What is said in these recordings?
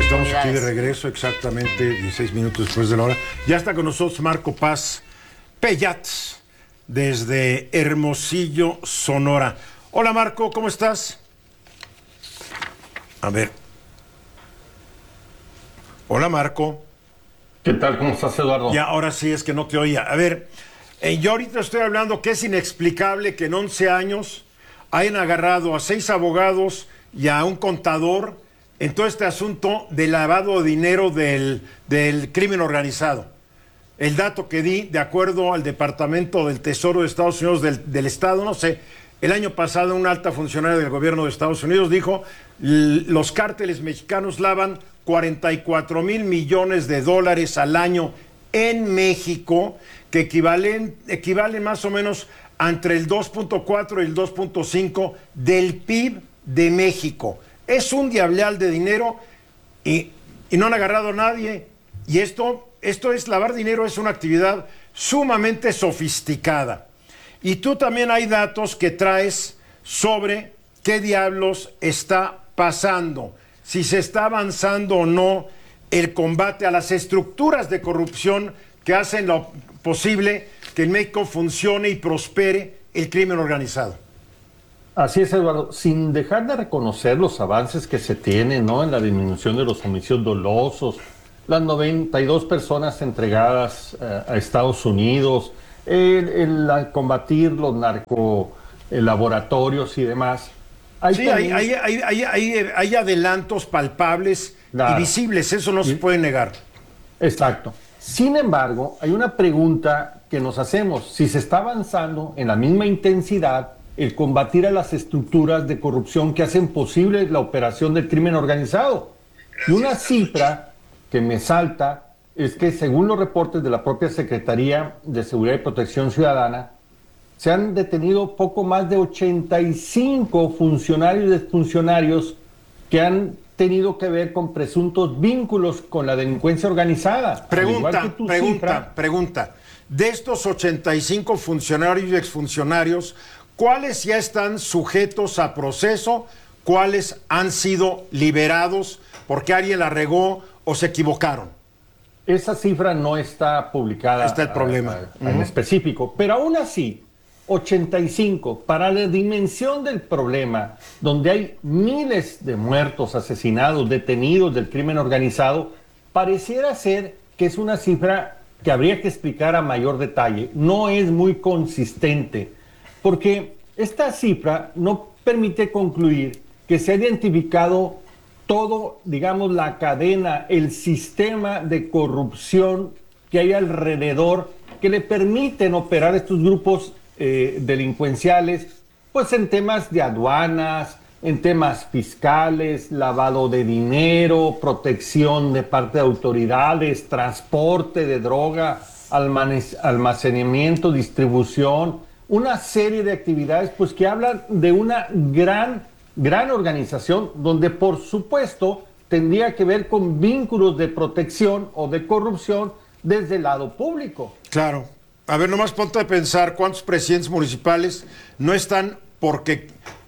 Estamos aquí de regreso, exactamente 16 minutos después de la hora. Ya está con nosotros Marco Paz Pellat, desde Hermosillo, Sonora. Hola Marco, ¿cómo estás? A ver. Hola Marco. ¿Qué tal? ¿Cómo estás, Eduardo? Ya, ahora sí es que no te oía. A ver, yo ahorita estoy hablando que es inexplicable que en 11 años hayan agarrado a 6 abogados y a un contador en todo este asunto de lavado de dinero del crimen organizado. El dato que di, de acuerdo al Departamento del Tesoro de Estados Unidos del Estado, no sé, el año pasado un alta funcionaria del gobierno de Estados Unidos dijo, los cárteles mexicanos lavan 44 mil millones de dólares al año en México, que equivalen más o menos entre el 2.4 y el 2.5 del PIB de México. Es un diableal de dinero y no han agarrado a nadie. Y esto es lavar dinero, es una actividad sumamente sofisticada. Y tú también hay datos que traes sobre qué diablos está pasando, si se está avanzando o no el combate a las estructuras de corrupción que hacen lo posible que en México funcione y prospere el crimen organizado. Así es, Eduardo, sin dejar de reconocer los avances que se tienen, ¿no?, en la disminución de los homicidios dolosos, las 92 personas entregadas a Estados Unidos, el combatir los narcolaboratorios y demás. Hay adelantos palpables, claro, y visibles, eso no se puede negar. Exacto. Sin embargo, hay una pregunta que nos hacemos: si se está avanzando en la misma intensidad el combatir a las estructuras de corrupción que hacen posible la operación del crimen organizado. Y una cifra que me salta es que, según los reportes de la propia Secretaría de Seguridad y Protección Ciudadana, se han detenido poco más de 85 funcionarios y exfuncionarios que han tenido que ver con presuntos vínculos con la delincuencia organizada. Pregunta. De estos 85 funcionarios y exfuncionarios, ¿cuáles ya están sujetos a proceso? ¿Cuáles han sido liberados porque alguien la regó o se equivocaron? Esa cifra no está publicada. Está el problema. En específico, pero aún así, 85, para la dimensión del problema, donde hay miles de muertos, asesinados, detenidos del crimen organizado, pareciera ser que es una cifra que habría que explicar a mayor detalle. No es muy consistente, porque esta cifra no permite concluir que se ha identificado todo, digamos, la cadena, el sistema de corrupción que hay alrededor, que le permiten operar estos grupos delincuenciales, pues en temas de aduanas, en temas fiscales, lavado de dinero, protección de parte de autoridades, transporte de droga, almacenamiento, distribución, una serie de actividades pues que hablan de una gran organización donde por supuesto tendría que ver con vínculos de protección o de corrupción desde el lado público. Claro. A ver, nomás ponte a pensar cuántos presidentes municipales no están porque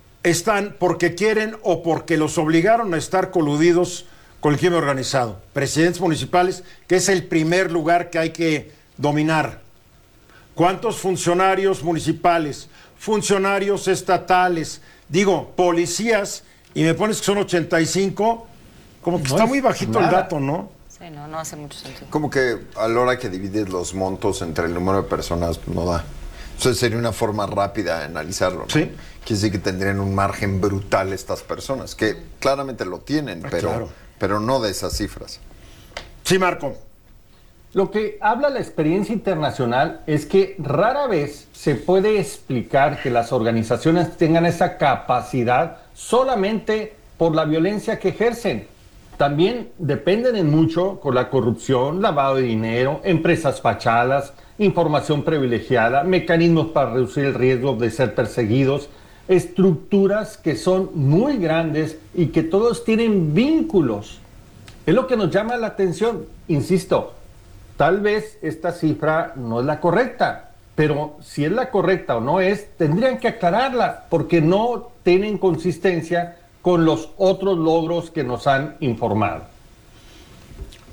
quieren o porque los obligaron a estar coludidos con el crimen organizado. Presidentes municipales, que es el primer lugar que hay que dominar. ¿Cuántos funcionarios municipales, funcionarios estatales, policías, y me pones que son 85, como que no está muy bajito nada. El dato, ¿no? Sí, no hace mucho sentido. Como que a la hora que divides los montos entre el número de personas, pues no da. Entonces sería una forma rápida de analizarlo, ¿no? Sí. Quiere decir que tendrían un margen brutal estas personas, que claramente lo tienen, pero no de esas cifras. Sí, Marco. Lo que habla la experiencia internacional es que rara vez se puede explicar que las organizaciones tengan esa capacidad solamente por la violencia que ejercen. También dependen en mucho con la corrupción, lavado de dinero, empresas fachadas, información privilegiada, mecanismos para reducir el riesgo de ser perseguidos, estructuras que son muy grandes y que todos tienen vínculos. Es lo que nos llama la atención. Insisto, tal vez esta cifra no es la correcta, pero si es la correcta o no es, tendrían que aclararla porque no tienen consistencia con los otros logros que nos han informado.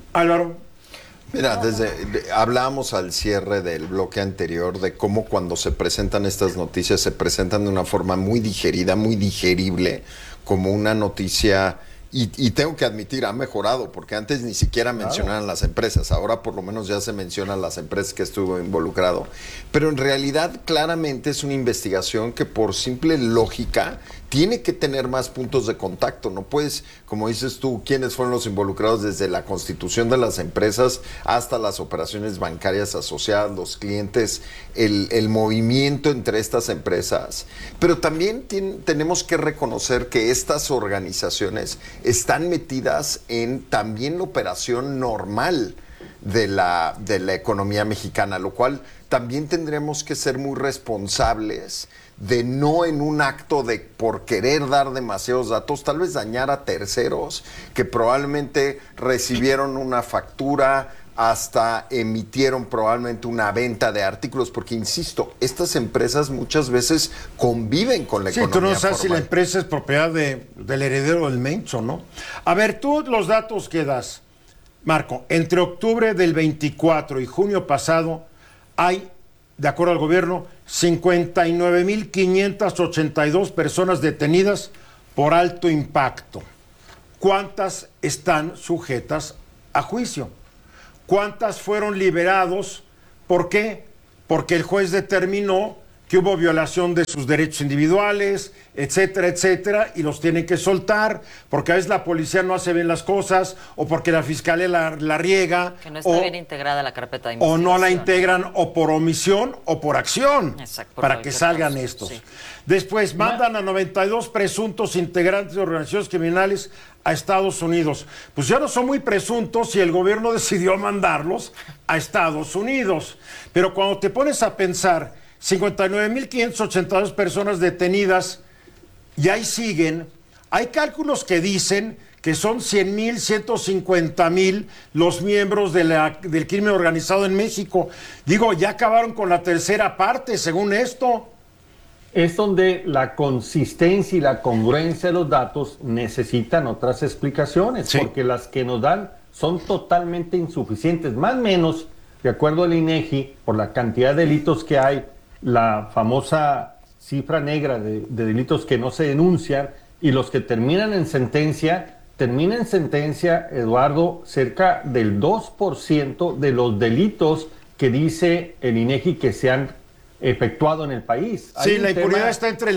Álvaro. Mira, hablábamos al cierre del bloque anterior de cómo cuando se presentan estas noticias se presentan de una forma muy digerida, muy digerible, como una noticia. Y tengo que admitir, ha mejorado, porque antes ni siquiera mencionaban las empresas, ahora por lo menos ya se mencionan las empresas que estuvo involucrado. Pero en realidad claramente es una investigación que por simple lógica tiene que tener más puntos de contacto. No puedes, como dices tú, quiénes fueron los involucrados desde la constitución de las empresas hasta las operaciones bancarias asociadas, los clientes, el movimiento entre estas empresas. Pero también tenemos que reconocer que estas organizaciones están metidas en también la operación normal de la economía mexicana, lo cual también tendremos que ser muy responsables de no en un acto de por querer dar demasiados datos, tal vez dañar a terceros que probablemente recibieron una factura, hasta emitieron probablemente una venta de artículos, porque insisto, estas empresas muchas veces conviven con la economía tú no sabes formal. si la empresa es propiedad del heredero del Mencho, ¿no? A ver, tú los datos que das, Marco, entre octubre del 24 y junio pasado hay, de acuerdo al gobierno, 59,582 personas detenidas por alto impacto. ¿Cuántas están sujetas a juicio? ¿Cuántas fueron liberados? ¿Por qué? Porque el juez determinó que hubo violación de sus derechos individuales, etcétera, etcétera, y los tienen que soltar, porque a veces la policía no hace bien las cosas, o porque la fiscalía la riega. Que no está bien integrada la carpeta de o investigación. no la integran, o por omisión, o por acción, Exacto, por para que salgan caso, estos. sí. Después, mandan a 92 presuntos integrantes de organizaciones criminales a Estados Unidos. Pues ya no son muy presuntos y el gobierno decidió mandarlos a Estados Unidos. Pero cuando te pones a pensar, 59,582 personas detenidas, y ahí siguen. Hay cálculos que dicen que son 100,000, 150,000 los miembros del crimen organizado en México. Digo, ya acabaron con la tercera parte, según esto. Es donde la consistencia y la congruencia de los datos necesitan otras explicaciones, Sí. porque las que nos dan son totalmente insuficientes, más o menos, de acuerdo al INEGI, por la cantidad de delitos que hay, la famosa cifra negra de delitos que no se denuncian y los que termina en sentencia, Eduardo, cerca del 2% de los delitos que dice el INEGI que se han efectuado en el país. Sí, la impunidad está entre el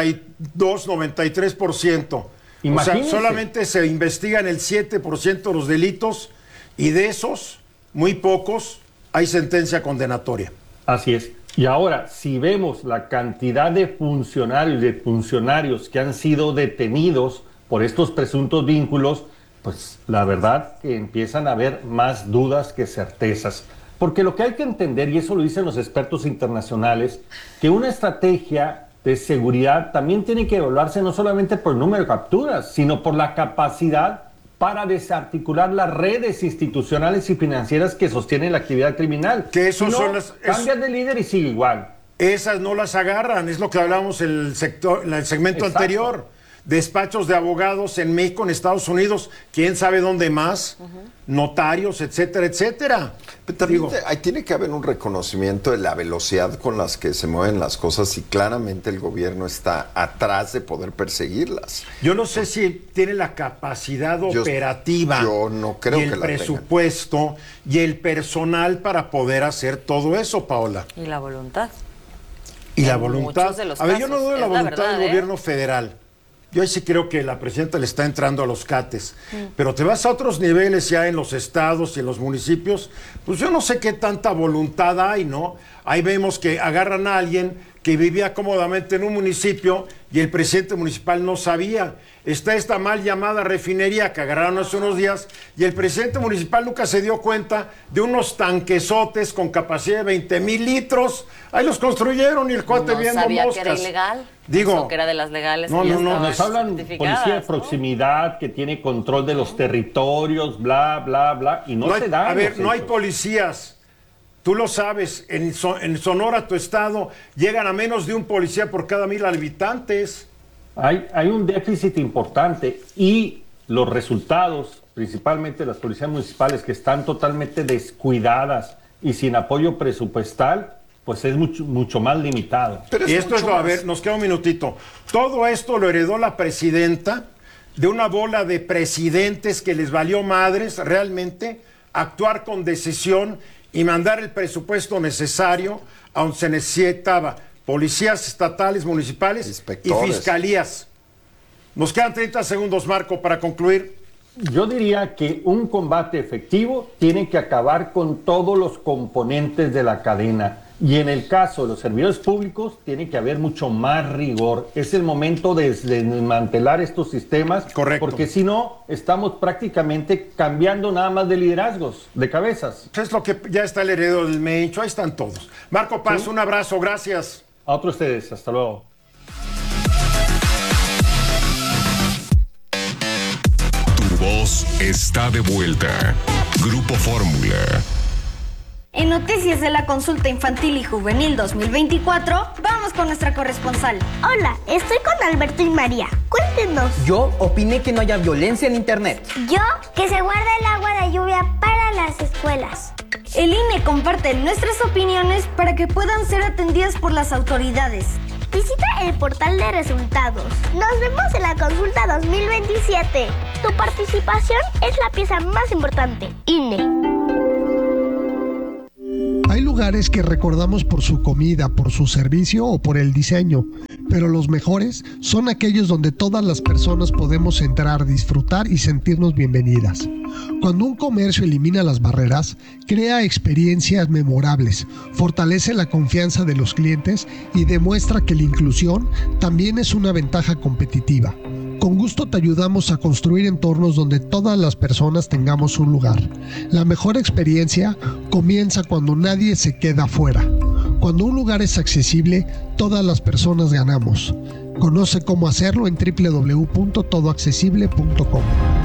92, 93%. O sea, Imagínense. solamente se investigan el 7% de los delitos y de esos, muy pocos, hay sentencia condenatoria. Así es. Y ahora, si vemos la cantidad de funcionarios que han sido detenidos por estos presuntos vínculos, pues la verdad que empiezan a haber más dudas que certezas. Porque lo que hay que entender, y eso lo dicen los expertos internacionales, que una estrategia de seguridad también tiene que evaluarse no solamente por el número de capturas, sino por la capacidad para desarticular las redes institucionales y financieras que sostienen la actividad criminal. Que esos Si no, son las- cambias de líder y sigue igual. Esas no las agarran, es lo que hablábamos en el segmento Exacto. anterior. Despachos de abogados en México, en Estados Unidos, quién sabe dónde más, notarios, etcétera, etcétera. Pero también Digo, ahí tiene que haber un reconocimiento de la velocidad con las que se mueven las cosas y claramente el gobierno está atrás de poder perseguirlas. yo no sé si tiene la capacidad operativa yo no creo y el que la tenga. presupuesto y el personal para poder hacer todo eso, Paola. Y la voluntad. Y la En voluntad. muchos de los A ver, yo no casos, dudo de la es la voluntad verdad, del ¿eh? gobierno federal. Yo ahí sí creo que la presidenta le está entrando a los cates. Pero te vas a otros niveles ya en los estados y en los municipios, pues yo no sé qué tanta voluntad hay, ¿no? Ahí vemos que agarran a alguien que vivía cómodamente en un municipio y el presidente municipal no sabía. Está esta mal llamada refinería que agarraron hace unos días y el presidente municipal nunca se dio cuenta de unos tanquesotes con capacidad de 20,000 litros. Ahí los construyeron y el cuate No viendo sabía moscas. que era ilegal. Digo, Pensó que era de las legales. no, que ya no, no, estaban Nos hablan certificadas, policía de ¿no? proximidad que tiene control de los territorios, bla, bla, bla, y no, No hay- se dan a ver, los no hay hechos. policías. Tú lo sabes, en Sonora, tu estado, llegan a menos de un policía por cada 1,000 habitantes. Hay un déficit importante y los resultados, principalmente las policías municipales que están totalmente descuidadas y sin apoyo presupuestal, pues es mucho más limitado. Y esto es, a ver, nos queda un minutito. Todo esto lo heredó la presidenta de una bola de presidentes que les valió madres realmente actuar con decisión y mandar el presupuesto necesario a donde se necesitaba policías estatales, municipales Inspectores. y fiscalías. Nos quedan 30 segundos, Marco, para concluir. Yo diría que un combate efectivo tiene que acabar con todos los componentes de la cadena. Y en el caso de los servidores públicos, tiene que haber mucho más rigor. Es el momento de desmantelar estos sistemas. Correcto. Porque si no, estamos prácticamente cambiando nada más de liderazgos, de cabezas. Es lo que ya está el heredero del Mencho, ahí están todos. Marco Paz, un abrazo, gracias. A otros ustedes, hasta luego. Tu voz está de vuelta. Grupo Fórmula. En Noticias de la Consulta Infantil y Juvenil 2024, vamos con nuestra corresponsal. Hola, estoy con Alberto y María. Cuéntenos. Yo opiné que no haya violencia en internet. Yo, que se guarde el agua de lluvia para las escuelas. El INE comparte nuestras opiniones para que puedan ser atendidas por las autoridades. Visita el portal de resultados. Nos vemos en la consulta 2027. Tu participación es la pieza más importante. INE. Hay lugares que recordamos por su comida, por su servicio o por el diseño, pero los mejores son aquellos donde todas las personas podemos entrar, disfrutar y sentirnos bienvenidas. Cuando un comercio elimina las barreras, crea experiencias memorables, fortalece la confianza de los clientes y demuestra que la inclusión también es una ventaja competitiva. Con gusto te ayudamos a construir entornos donde todas las personas tengamos un lugar. La mejor experiencia comienza cuando nadie se queda fuera. Cuando un lugar es accesible, todas las personas ganamos. Conoce cómo hacerlo en www.todoaccesible.com.